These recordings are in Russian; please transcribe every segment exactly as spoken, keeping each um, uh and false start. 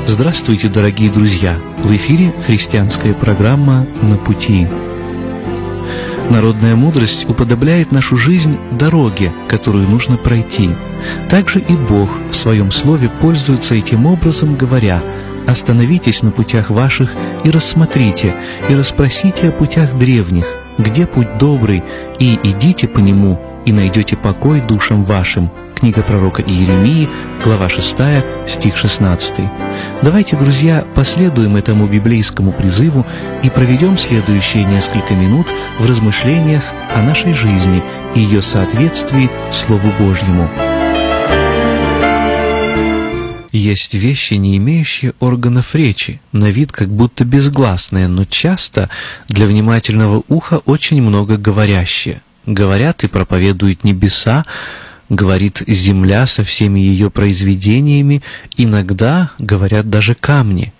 Здравствуйте, дорогие друзья! В эфире христианская программа «На пути». Народная мудрость уподобляет нашу жизнь дороге, которую нужно пройти. Также и Бог в Своем Слове пользуется этим образом, говоря: «Остановитесь на путях ваших и рассмотрите, и расспросите о путях древних, где путь добрый, и идите по нему, и найдете покой душам вашим». Книга пророка Иеремии, глава шестая, стих шестнадцатый. Давайте, друзья, последуем этому библейскому призыву и проведем следующие несколько минут в размышлениях о нашей жизни и ее соответствии Слову Божьему. Есть вещи, не имеющие органов речи, на вид как будто безгласные, но часто для внимательного уха очень много говорящие. Говорят и проповедуют небеса, говорит земля со всеми ее произведениями, иногда говорят даже камни.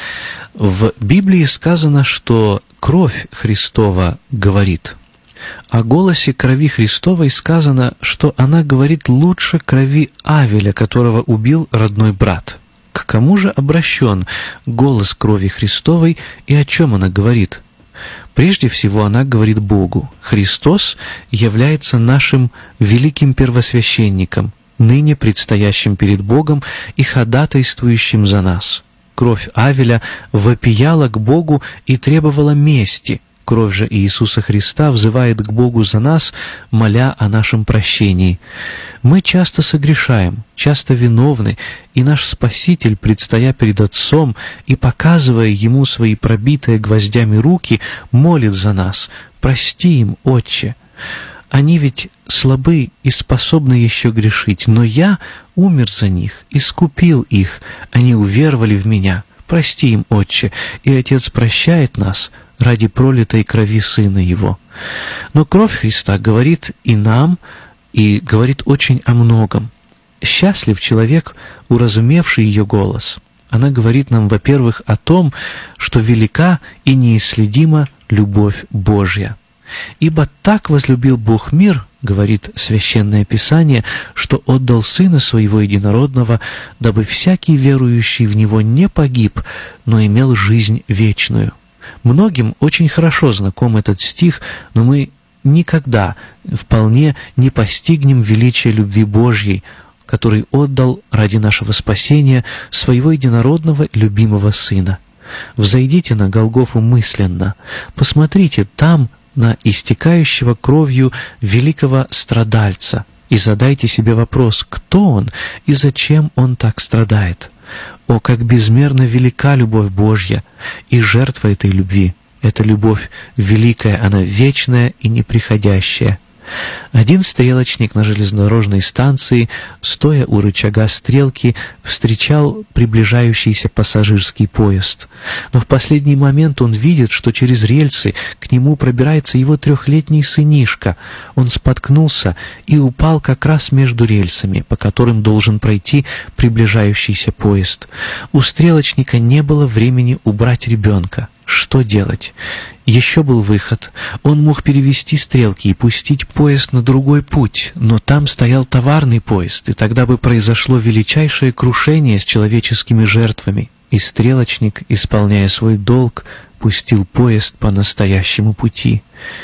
В Библии сказано, что кровь Христова говорит. О голосе крови Христовой сказано, что она говорит лучше крови Авеля, которого убил родной брат. К кому же обращен голос крови Христовой и о чем она говорит? Прежде всего, она говорит Богу. Христос является нашим великим первосвященником, ныне предстоящим перед Богом и ходатайствующим за нас. Кровь Авеля вопияла к Богу и требовала мести. Кровь же Иисуса Христа взывает к Богу за нас, моля о нашем прощении. Мы часто согрешаем, часто виновны, и наш Спаситель, предстоя перед Отцом и показывая Ему свои пробитые гвоздями руки, молит за нас: «Прости им, Отче! Они ведь слабы и способны еще грешить, но я умер за них, искупил их, они уверовали в Меня. Прости им, Отче!» И Отец прощает нас ради пролитой крови Сына Его. Но кровь Христа говорит и нам, и говорит очень о многом. Счастлив человек, уразумевший ее голос. Она говорит нам, во-первых, о том, что велика и неисследима любовь Божья. «Ибо так возлюбил Бог мир, — говорит Священное Писание, — что отдал Сына Своего Единородного, дабы всякий верующий в Него не погиб, но имел жизнь вечную». Многим очень хорошо знаком этот стих, но мы никогда вполне не постигнем величия любви Божьей, который отдал ради нашего спасения Своего единородного любимого Сына. Взойдите на Голгофу мысленно, посмотрите там на истекающего кровью великого страдальца и задайте себе вопрос, кто Он и зачем Он так страдает. О, как безмерно велика любовь Божья и жертва этой любви! Эта любовь великая, она вечная и неприходящая. Один стрелочник на железнодорожной станции, стоя у рычага стрелки, встречал приближающийся пассажирский поезд. Но в последний момент он видит, что через рельсы к нему пробирается его трехлетний сынишка. Он споткнулся и упал как раз между рельсами, по которым должен пройти приближающийся поезд. У стрелочника не было времени убрать ребенка. Что делать? Еще был выход. Он мог перевести стрелки и пустить поезд на другой путь, но там стоял товарный поезд, и тогда бы произошло величайшее крушение с человеческими жертвами. И стрелочник, исполняя свой долг, пустил поезд по настоящему пути.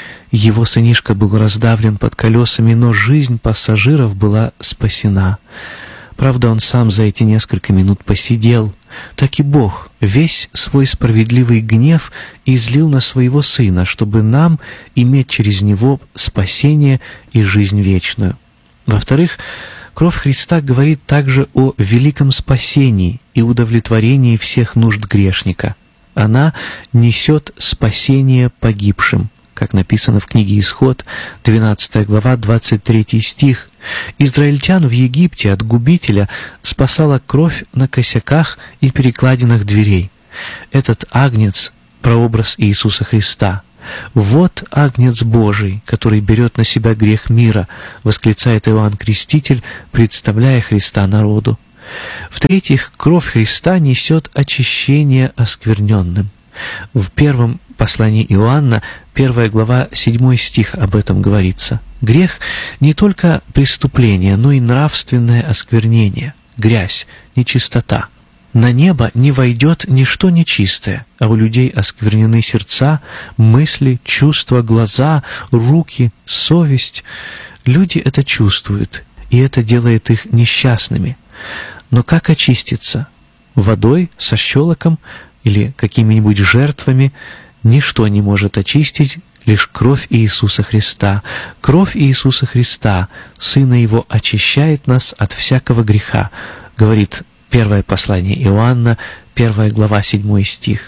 Его сынишка был раздавлен под колесами, но жизнь пассажиров была спасена. Правда, он сам за эти несколько минут посидел. Так и Бог весь свой справедливый гнев излил на Своего Сына, чтобы нам иметь через Него спасение и жизнь вечную. Во-вторых, кровь Христа говорит также о великом спасении и удовлетворении всех нужд грешника. Она несет спасение погибшим, как написано в книге Исход, двенадцатая глава, двадцать третий стих. Израильтян в Египте от губителя спасала кровь на косяках и перекладинах дверей. Этот агнец — прообраз Иисуса Христа. «Вот агнец Божий, который берет на себя грех мира», — восклицает Иоанн Креститель, представляя Христа народу. В-третьих, кровь Христа несет очищение оскверненным. В первом послании Иоанна, первая глава, седьмой стих об этом говорится. Грех — не только преступление, но и нравственное осквернение, грязь, нечистота. На небо не войдет ничто нечистое, а у людей осквернены сердца, мысли, чувства, глаза, руки, совесть. Люди это чувствуют, и это делает их несчастными. Но как очиститься? Водой, со щелоком или какими-нибудь жертвами? Ничто не может очистить, лишь кровь Иисуса Христа. Кровь Иисуса Христа, Сына Его, очищает нас от всякого греха, говорит первое послание Иоанна, первая глава, седьмой стих.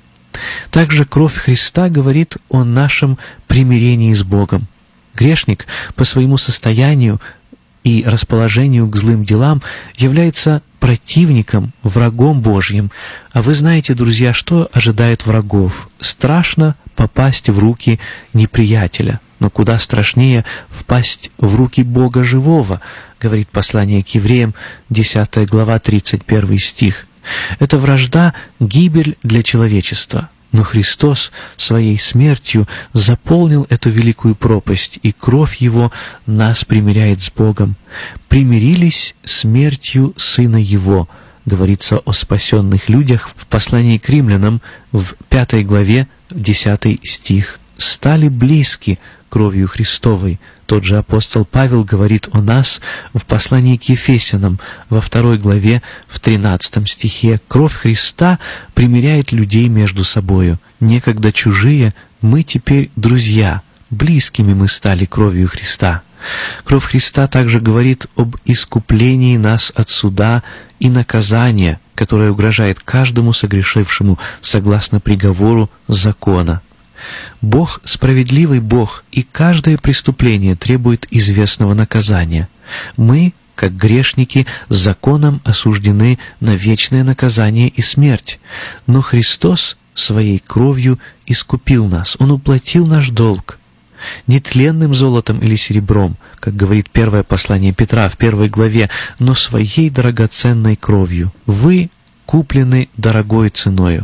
Также кровь Христа говорит о нашем примирении с Богом. Грешник по своему состоянию и расположению к злым делам является противником, врагом Божьим. А вы знаете, друзья, что ожидает врагов? Страшно попасть в руки неприятеля, но куда страшнее впасть в руки Бога живого, говорит послание к евреям, десятая глава, тридцать первый стих. Эта вражда — гибель для человечества. Но Христос Своей смертью заполнил эту великую пропасть, и кровь Его нас примиряет с Богом. «Примирились смертью Сына Его», говорится о спасенных людях в послании к римлянам в пятой главе, десятый стих. «Стали близки кровью Христовой». Тот же апостол Павел говорит о нас в послании к Ефесянам во второй главе, в тринадцатом стихе. «Кровь Христа примиряет людей между собою. Некогда чужие, мы теперь друзья, близкими мы стали кровью Христа». Кровь Христа также говорит об искуплении нас от суда и наказания, которое угрожает каждому согрешившему согласно приговору закона. Бог — справедливый Бог, и каждое преступление требует известного наказания. Мы, как грешники, законом осуждены на вечное наказание и смерть. Но Христос Своей кровью искупил нас, Он уплатил наш долг. Не тленным золотом или серебром, как говорит первое послание Петра в первой главе, но Своей драгоценной кровью. Вы куплены дорогой ценою.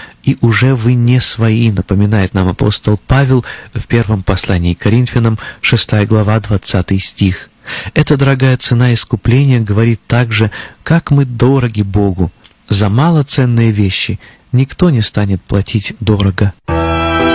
И уже вы не свои, напоминает нам апостол Павел в первом послании к Коринфянам, шестая глава, двадцатый стих. Эта дорогая цена искупления говорит также, как мы дороги Богу. За малоценные вещи никто не станет платить дорого.